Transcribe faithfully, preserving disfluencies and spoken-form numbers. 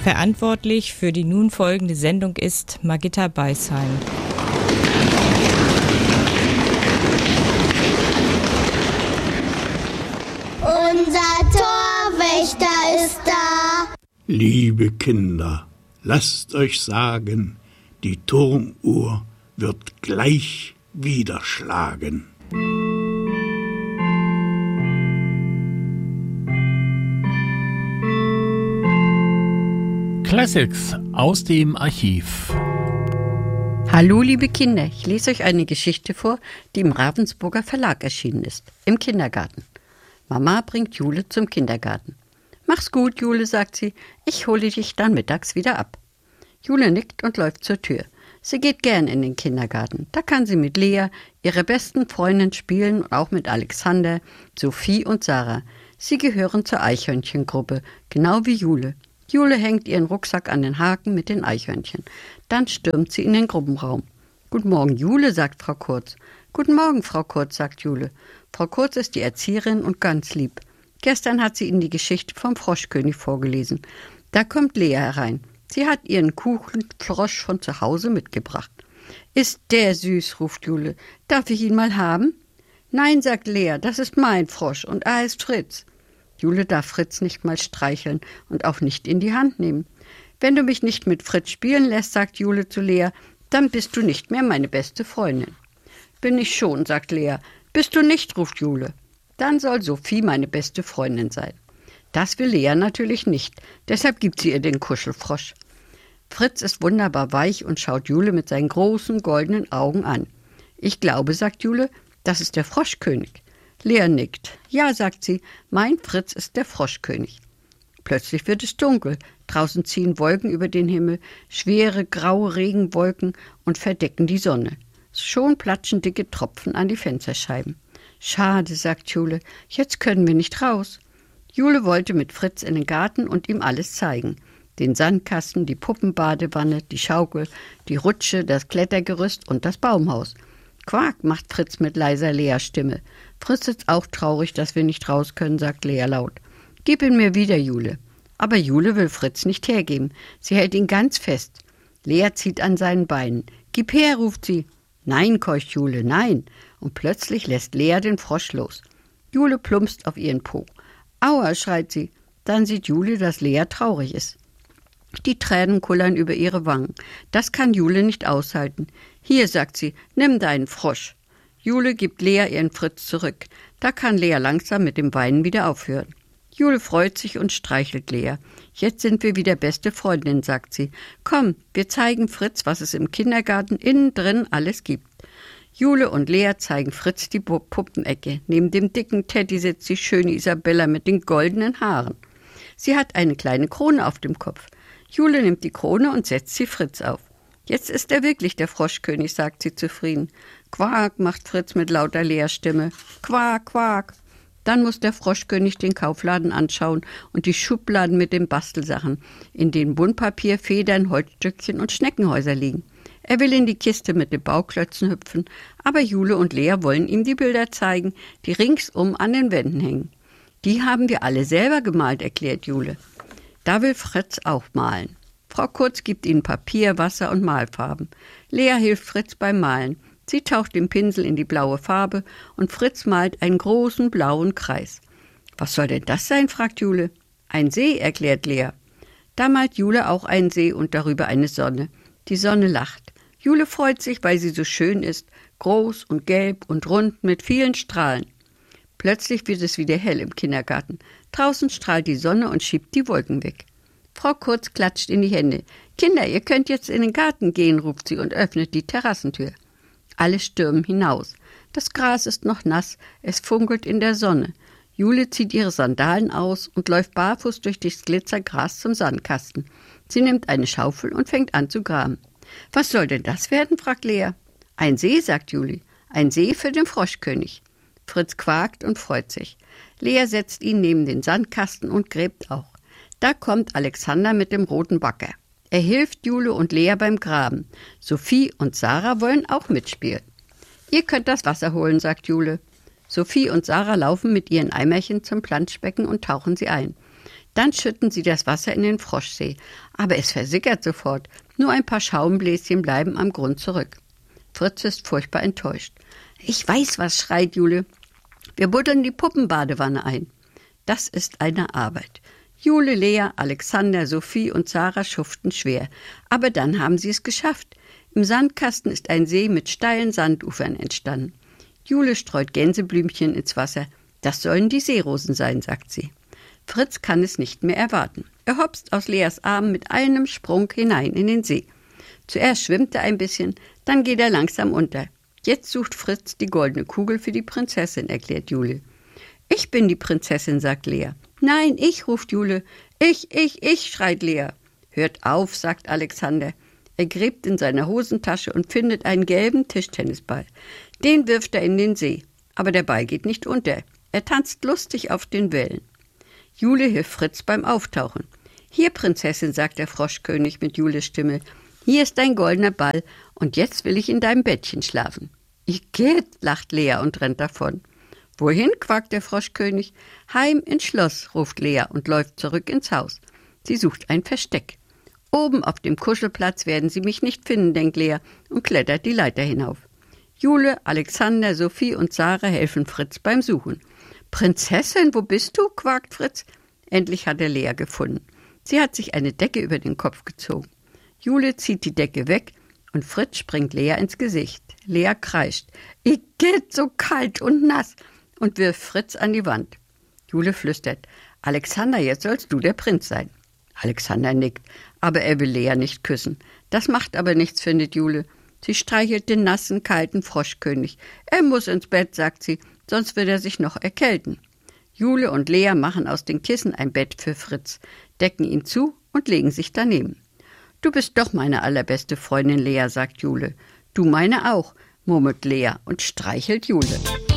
Verantwortlich für die nun folgende Sendung ist Margitta Beisheim. Unser Torwächter ist da. Liebe Kinder, lasst euch sagen, die Turmuhr wird gleich wieder schlagen. Classics aus dem Archiv. Hallo liebe Kinder, ich lese euch eine Geschichte vor, die im Ravensburger Verlag erschienen ist, im Kindergarten. Mama bringt Jule zum Kindergarten. Mach's gut, Jule, sagt sie, ich hole dich dann mittags wieder ab. Jule nickt und läuft zur Tür. Sie geht gern in den Kindergarten. Da kann sie mit Lea, ihrer besten Freundin, spielen und auch mit Alexander, Sophie und Sarah. Sie gehören zur Eichhörnchengruppe, genau wie Jule. Jule hängt ihren Rucksack an den Haken mit den Eichhörnchen. Dann stürmt sie in den Gruppenraum. »Guten Morgen, Jule«, sagt Frau Kurz. »Guten Morgen, Frau Kurz«, sagt Jule. Frau Kurz ist die Erzieherin und ganz lieb. Gestern hat sie ihnen die Geschichte vom Froschkönig vorgelesen. Da kommt Lea herein. Sie hat ihren Kuchenfrosch von zu Hause mitgebracht. »Ist der süß«, ruft Jule. »Darf ich ihn mal haben?« »Nein«, sagt Lea, »das ist mein Frosch und er heißt Fritz.« Jule darf Fritz nicht mal streicheln und auch nicht in die Hand nehmen. »Wenn du mich nicht mit Fritz spielen lässt«, sagt Jule zu Lea, »dann bist du nicht mehr meine beste Freundin.« »Bin ich schon«, sagt Lea. »Bist du nicht«, ruft Jule. »Dann soll Sophie meine beste Freundin sein.« Das will Lea natürlich nicht, deshalb gibt sie ihr den Kuschelfrosch. Fritz ist wunderbar weich und schaut Jule mit seinen großen goldenen Augen an. »Ich glaube«, sagt Jule, »das ist der Froschkönig.« Lea nickt. »Ja«, sagt sie, »mein Fritz ist der Froschkönig.« Plötzlich wird es dunkel. Draußen ziehen Wolken über den Himmel, schwere, graue Regenwolken und verdecken die Sonne. Schon platschen dicke Tropfen an die Fensterscheiben. »Schade«, sagt Jule, »jetzt können wir nicht raus.« Jule wollte mit Fritz in den Garten und ihm alles zeigen. Den Sandkasten, die Puppenbadewanne, die Schaukel, die Rutsche, das Klettergerüst und das Baumhaus. »Quak«, macht Fritz mit leiser Lea-Stimme. »Fritz ist auch traurig, dass wir nicht raus können«, sagt Lea laut. »Gib ihn mir wieder, Jule.« Aber Jule will Fritz nicht hergeben. Sie hält ihn ganz fest. Lea zieht an seinen Beinen. »Gib her«, ruft sie. »Nein«, keucht Jule, »nein.« Und plötzlich lässt Lea den Frosch los. Jule plumpst auf ihren Po. »Aua«, schreit sie. Dann sieht Jule, dass Lea traurig ist. Die Tränen kullern über ihre Wangen. Das kann Jule nicht aushalten. »Hier«, sagt sie, »nimm deinen Frosch.« Jule gibt Lea ihren Fritz zurück. Da kann Lea langsam mit dem Weinen wieder aufhören. Jule freut sich und streichelt Lea. »Jetzt sind wir wieder beste Freundinnen«, sagt sie. »Komm, wir zeigen Fritz, was es im Kindergarten innen drin alles gibt.« Jule und Lea zeigen Fritz die Puppenecke. Neben dem dicken Teddy sitzt die schöne Isabella mit den goldenen Haaren. Sie hat eine kleine Krone auf dem Kopf. Jule nimmt die Krone und setzt sie Fritz auf. »Jetzt ist er wirklich der Froschkönig«, sagt sie zufrieden. »Quak«, macht Fritz mit lauter Lea-Stimme. »Quak, quak.« Dann muss der Froschkönig den Kaufladen anschauen und die Schubladen mit den Bastelsachen, in denen Buntpapier, Federn, Holzstückchen und Schneckenhäuser liegen. Er will in die Kiste mit den Bauklötzen hüpfen, aber Jule und Lea wollen ihm die Bilder zeigen, die ringsum an den Wänden hängen. »Die haben wir alle selber gemalt«, erklärt Jule. Da will Fritz auch malen. Frau Kurz gibt ihnen Papier, Wasser und Malfarben. Lea hilft Fritz beim Malen. Sie taucht den Pinsel in die blaue Farbe und Fritz malt einen großen blauen Kreis. »Was soll denn das sein?«, fragt Jule. »Ein See«, erklärt Lea. Da malt Jule auch einen See und darüber eine Sonne. Die Sonne lacht. Jule freut sich, weil sie so schön ist, groß und gelb und rund mit vielen Strahlen. Plötzlich wird es wieder hell im Kindergarten. Draußen strahlt die Sonne und schiebt die Wolken weg. Frau Kurz klatscht in die Hände. »Kinder, ihr könnt jetzt in den Garten gehen«, ruft sie und öffnet die Terrassentür. Alle stürmen hinaus. Das Gras ist noch nass, es funkelt in der Sonne. Jule zieht ihre Sandalen aus und läuft barfuß durch das Glitzergras zum Sandkasten. Sie nimmt eine Schaufel und fängt an zu graben. »Was soll denn das werden?«, fragt Lea. »Ein See«, sagt Juli. »Ein See für den Froschkönig.« Fritz quakt und freut sich. Lea setzt ihn neben den Sandkasten und gräbt auch. Da kommt Alexander mit dem roten Bagger. Er hilft Jule und Lea beim Graben. Sophie und Sarah wollen auch mitspielen. »Ihr könnt das Wasser holen«, sagt Jule. Sophie und Sarah laufen mit ihren Eimerchen zum Planschbecken und tauchen sie ein. Dann schütten sie das Wasser in den Froschsee. Aber es versickert sofort. Nur ein paar Schaumbläschen bleiben am Grund zurück. Fritz ist furchtbar enttäuscht. »Ich weiß was«, schreit Jule. »Wir buddeln die Puppenbadewanne ein.« Das ist eine Arbeit. Jule, Lea, Alexander, Sophie und Sarah schuften schwer. Aber dann haben sie es geschafft. Im Sandkasten ist ein See mit steilen Sandufern entstanden. Jule streut Gänseblümchen ins Wasser. Das sollen die Seerosen sein, sagt sie. Fritz kann es nicht mehr erwarten. Er hopst aus Leas Arm mit einem Sprung hinein in den See. Zuerst schwimmt er ein bisschen, dann geht er langsam unter. Jetzt sucht Fritz die goldene Kugel für die Prinzessin, erklärt Jule. »Ich bin die Prinzessin«, sagt Lea. »Nein, ich«, ruft Jule. »Ich, ich, ich«, schreit Lea. »Hört auf«, sagt Alexander. Er gräbt in seiner Hosentasche und findet einen gelben Tischtennisball. Den wirft er in den See. Aber der Ball geht nicht unter. Er tanzt lustig auf den Wellen. Jule hilft Fritz beim Auftauchen. »Hier, Prinzessin«, sagt der Froschkönig mit Jules Stimme. »Hier ist dein goldener Ball und jetzt will ich in deinem Bettchen schlafen.« »Igitt«, lacht Lea und rennt davon. »Wohin?«, quakt der Froschkönig. »Heim ins Schloss«, ruft Lea und läuft zurück ins Haus. Sie sucht ein Versteck. »Oben auf dem Kuschelplatz werden sie mich nicht finden«, denkt Lea und klettert die Leiter hinauf. Jule, Alexander, Sophie und Sarah helfen Fritz beim Suchen. »Prinzessin, wo bist du?«, quakt Fritz. Endlich hat er Lea gefunden. Sie hat sich eine Decke über den Kopf gezogen. Jule zieht die Decke weg und Fritz springt Lea ins Gesicht. Lea kreischt. »Igitt, so kalt und nass«, und wirft Fritz an die Wand. Jule flüstert. »Alexander, jetzt sollst du der Prinz sein.« Alexander nickt, aber er will Lea nicht küssen. Das macht aber nichts, findet Jule. Sie streichelt den nassen, kalten Froschkönig. Er muss ins Bett, sagt sie, sonst wird er sich noch erkälten. Jule und Lea machen aus den Kissen ein Bett für Fritz, decken ihn zu und legen sich daneben. »Du bist doch meine allerbeste Freundin, Lea«, sagt Jule. »Du meine auch«, murmelt Lea und streichelt Jule.